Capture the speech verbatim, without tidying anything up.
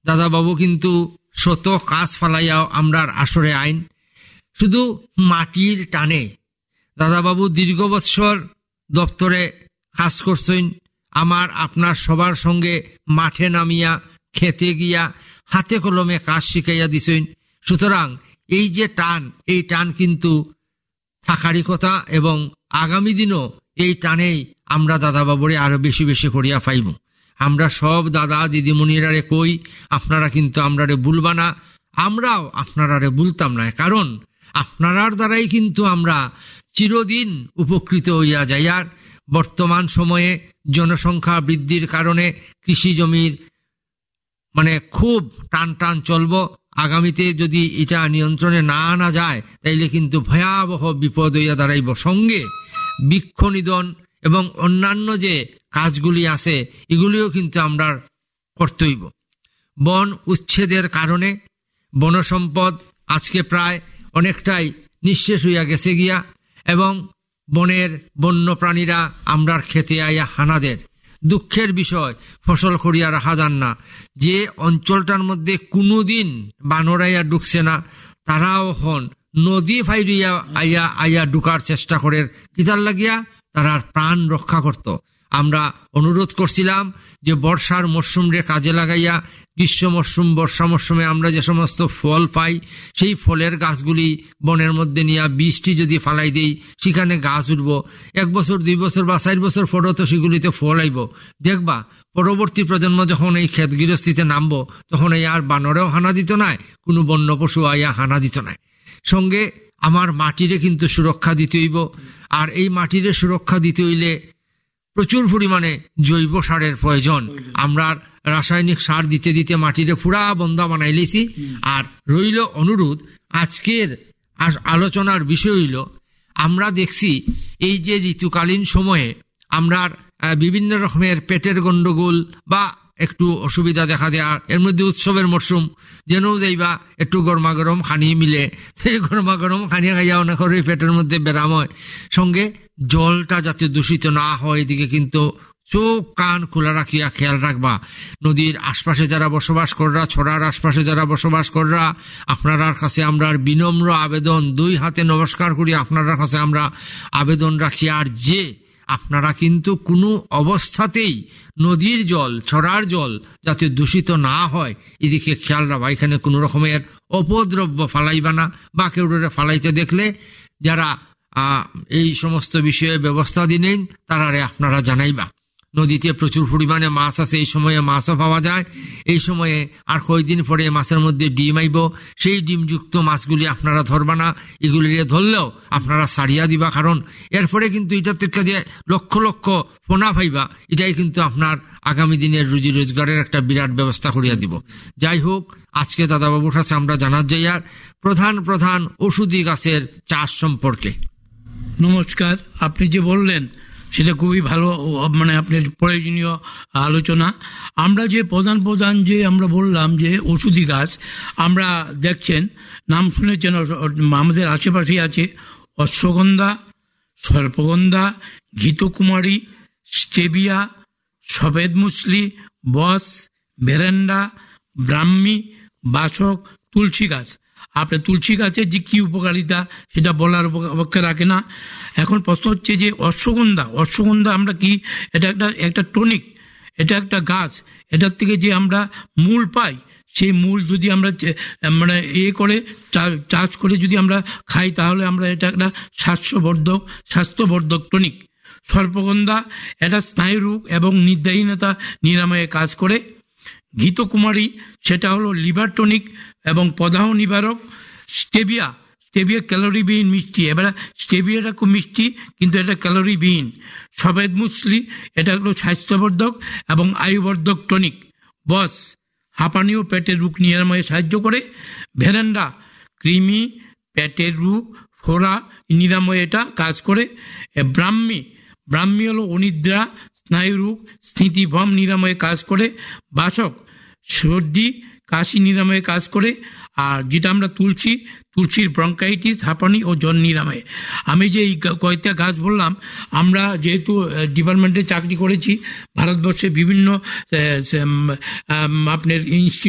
দাদাবাবু কিন্তু শত কাজ ফালাইয়াও আমরার আসরে আইন শুধু মাটির টানে। দাদাবাবু দীর্ঘ বৎসর দপ্তরে কাজ করছেন, আমার আপনার সবার সঙ্গে মাঠে নামিয়া খেতে গিয়া হাতে কলমে কাজ শিখাইয়া দিছেন। সুতরাং এই যে টান, এই টান কিন্তু থাকারই কথা এবং আগামী দিনও এই টানেই আমরা দাদাবাবুরে আরো বেশি বেশি করিয়া পাইব। আমরা সব দাদা দিদিমণিরারে কই, আপনারা কিন্তু আমরারে ভুলবা না, আমরাও আপনারারে ভুলতাম না, কারণ আপনারার দ্বারাই কিন্তু আমরা চিরদিন উপকৃত হইয়া যাইয়ার। বর্তমান সময়ে জনসংখ্যা বৃদ্ধির কারণে কৃষি জমির মানে খুব টান টান চলব। আগামীতে যদি এটা নিয়ন্ত্রণে না আনা যায় তাইলে কিন্তু ভয়াবহ বিপদ হইয়া দাঁড়াইব। সঙ্গে বৃক্ষ নিধন এবং অন্যান্য যে কাজগুলি আছে এগুলিও কিন্তু আমরা করতে হইব। বন উচ্ছেদের কারণে বনসম্পদ আজকে প্রায় অনেকটাই নিঃশেষ হইয়া গেছে গিয়া এবং বনের বন্য প্রাণীরা আমরার খেতে আইয়া হানাদের। দুঃখের বিষয়, ফসল করিয়া রাখা যান না। যে অঞ্চলটার মধ্যে কোনোদিন বানরাইয়া ঢুকছে না তারাও হন নদী ফাইরিয়া আইয়া আইয়া ঢুকার চেষ্টা করে, কিতার লাগিয়া তারা প্রাণ রক্ষা করত। আমরা অনুরোধ করছিলাম যে বর্ষার মরশুমরে কাজে লাগাইয়া গ্রীষ্ম মরশুম বর্ষা মরশুমে আমরা যে সমস্ত ফল পাই সেই ফলের গাছগুলি বনের মধ্যে নিয়ে বীজটি যদি ফালাই দেই সেখানে গাছ উঠব। এক বছর দুই বছর বা চার বছর পরও তো সেগুলিতে ফল আইব। দেখবা পরবর্তী প্রজন্ম যখন এই ক্ষেত গৃহস্থিতে নামবো তখন এই আর বানরেও হানা দিত না, কোনো বন্য পশু আইয়া হানা দিত না। সঙ্গে আমার মাটিরে কিন্তু সুরক্ষা দিতে হইব। আর এই মাটিরে সুরক্ষা দিতে হইলে প্রচুর পরিমাণে জৈব সারের প্রয়োজন। আমরা রাসায়নিক সার দিতে দিতে মাটিরে পুরা বন্ধা বানাই লিছি। আর রইল অনুরোধ, আজকের আলোচনার বিষয় হইল, আমরা দেখছি এই যে ঋতুকালীন সময়ে আমরা বিভিন্ন রকমের পেটের গন্ডগোল বা একটু অসুবিধা দেখা দেয়। এর মধ্যে উৎসবের মরশুম, যেন যাইবা একটু গরমা গরম খানি মিলে, সেই গরমা গরম খানি খাইয়া অনেক পেটের মধ্যে ব্যারাম হয়। সঙ্গে জলটা যাতে দূষিত না হয় এদিকে কিন্তু চোখ কান খোলা রাখিয়া খেয়াল রাখবা। নদীর আশপাশে যারা বসবাস কররা, ছড়ার আশপাশে যারা বসবাস কররা, আপনার কাছে আমরা বিনম্র আবেদন, দুই হাতে নমস্কার করি আপনার কাছে আমরা আবেদন রাখি। আর যে আপনারা কিন্তু কোনো অবস্থাতেই নদীর জল, ছড়ার জল যাতে দূষিত না হয় এদিকে খেয়াল রাখবা। এখানে কোনো রকমের অপদ্রব্য ফালাইবা না, বা কেউ ফালাইতে দেখলে যারা এই সমস্ত বিষয়ে ব্যবস্থা দিলেন তারারে আপনারা জানাইবা। নদীতে প্রচুর পরিমাণে মাছ আছে, এই সময়ে মাছও পাওয়া যায়। এই সময়ে আর কয়েকদিন পরে মাছের মধ্যে ডিম আইব, সেই ডিমযুক্ত মাছগুলি আপনারা ধরবা না, এগুলি ধরলেও আপনারা সারিয়া দিবা। কারণ এরপরে কিন্তু এটার থেকে যে লক্ষ লক্ষ পোনা পাইবা, এটাই কিন্তু আপনার আগামী দিনের রুজি রোজগারের একটা বিরাট ব্যবস্থা করিয়া দিব। যাই হোক, আজকে দাদাবাবুর কাছে আমরা জানার যাই আর প্রধান প্রধান ওষুধি গাছের চাষ সম্পর্কে। নমস্কার। আপনি যে বললেন সেটা খুবই ভালো, মানে আপনার প্রয়োজনীয় আলোচনা। আমরা যে প্রধান প্রধান যে আমরা বললাম যে ওষুধি গাছ, আমরা দেখছেন নাম শুনেছেন, আমাদের আশেপাশেই আছে অশ্বগন্ধা, সর্পগন্ধা, ঘৃতকুমারী, স্টেবিয়া, সফেদ মুসলি, বস, ভেরেন্ডা, ব্রাহ্মী, বাসক, তুলসী গাছ। আপনার তুলসী গাছের যে কি উপকারিতা সেটা বলার অপেক্ষা রাখে না। এখন প্রশ্ন হচ্ছে যে অশ্বগন্ধা, অশ্বগন্ধা আমরা কি, এটা একটা একটা টনিক, এটা একটা গাছ, এটার থেকে যে আমরা মূল পাই, সেই মূল যদি আমরা মানে এ করে চাষ করে যদি আমরা খাই তাহলে আমরা এটা একটা স্বাস্থ্যবর্ধক স্বাস্থ্যবর্ধক টনিক। সর্পগন্ধা এটা স্নায়ুরোগ এবং নিদ্রাহীনতা নিরাময়ে কাজ করে। ঘৃতকুমারী সেটা হলো লিভার টনিক এবং প্রদাহ নিবারক। স্টেবিয়া, স্টেবিয়া ক্যালোরিবিহীন মিষ্টি, এবার স্টেবিয়াটা খুব মিষ্টি কিন্তু এটা ক্যালোরিবিহীন। সফেদ মুসলি এটা হলো স্বাস্থ্যবর্ধক এবং আয়ুবর্ধক টনিক। বস হাঁপানি ও পেটের রোগ নিরাময়ে সাহায্য করে। ভেরেন্ডা কৃমি, পেটের রোগ, ফোড়া নিরাময়ে এটা কাজ করে। ব্রাহ্মী, ব্রাহ্মী হলো অনিদ্রা, স্নায়ুরোগ, স্মৃতিভ্রম নিরাময়ে কাজ করে। বাসক সর্দি কাশি নিরাময়ে কাজ করে। আর যেটা আমরা তুলসী, তুলসীর ব্রঙ্কাইটিস, হাঁপানি ও জ্বর নিরাময়ে। আমি যে এই কয়েকটা গাছ বললাম, আমরা যেহেতু ডিপার্টমেন্টে চাকরি করেছি, ভারতবর্ষে বিভিন্ন আপনার ইনস্টিটিউট